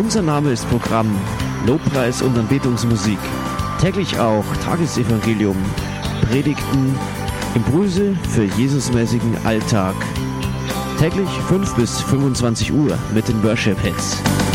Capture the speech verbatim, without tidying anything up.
Unser Name ist Programm, Lobpreis und Anbetungsmusik. Täglich auch Tagesevangelium, Predigten, Impulse für Jesusmäßigen Alltag. Täglich fünf bis fünfundzwanzig Uhr mit den Worship Hits.